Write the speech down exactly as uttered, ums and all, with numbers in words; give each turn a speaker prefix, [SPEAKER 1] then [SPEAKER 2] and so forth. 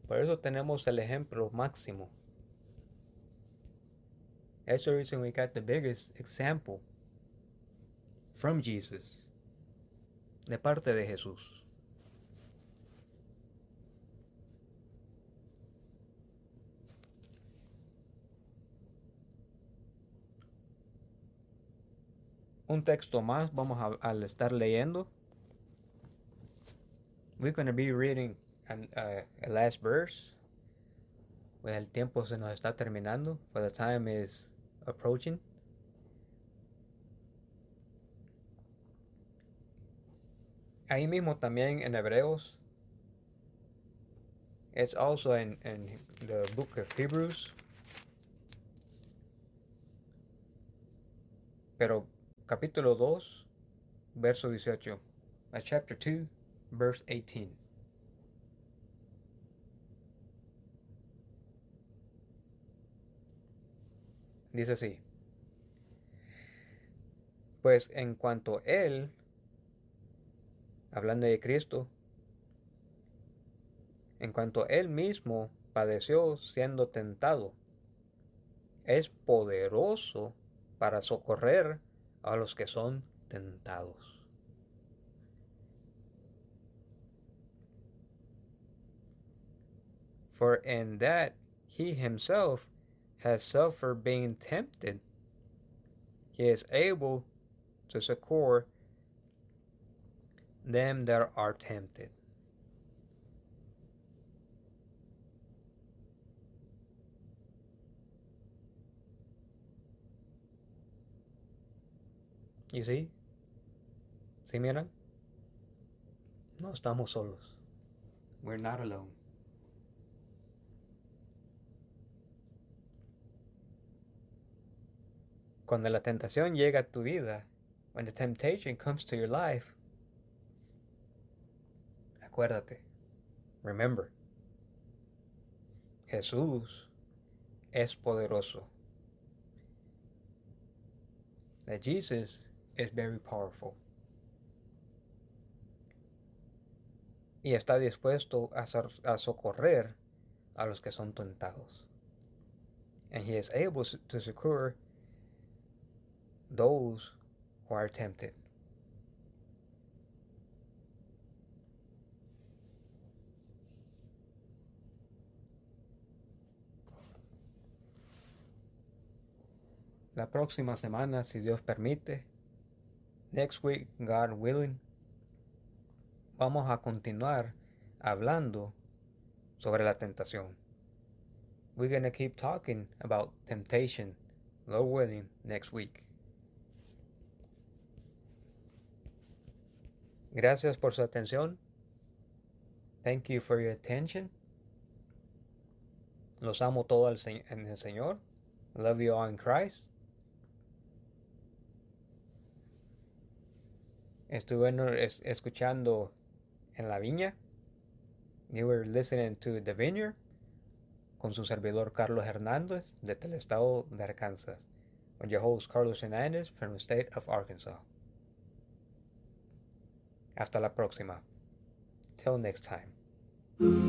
[SPEAKER 1] Por eso tenemos el ejemplo máximo. That's the reason we got the biggest example from Jesus, de parte de Jesús. Un texto más vamos a, al estar leyendo. We're going to be reading an, uh, a last verse. Pues el tiempo se nos está terminando. For the time is approaching. Ahí mismo también en Hebreos. It's also in, in the book of Hebrews. Pero capítulo dos, verso dieciocho. Uh, chapter two, verse eighteen. Dice así. Pues en cuanto Él, hablando de Cristo, en cuanto Él mismo padeció siendo tentado, es poderoso para socorrer a los que son tentados. For in that He Himself has suffered being tempted, He is able to succor them that are tempted. You see? ¿Sí miran? No estamos solos. We're not alone. Cuando la tentación llega a tu vida, when the temptation comes to your life, acuérdate, remember, Jesús es poderoso. That Jesus is very powerful. Y está dispuesto a, so- a socorrer a los que son tentados. And He is able to succor those who are tempted. La próxima semana, si Dios permite, next week, God willing, vamos a continuar hablando sobre la tentación. We're going to keep talking about temptation, Lord willing, next week. Gracias por su atención. Thank you for your attention. Los amo todos en el Señor. Love you all in Christ. Estuve escuchando en la viña. You were listening to The Vineyard con su servidor Carlos Hernández del estado de Arkansas. With your host Carlos Hernández from the state of Arkansas. Hasta la próxima. Till next time.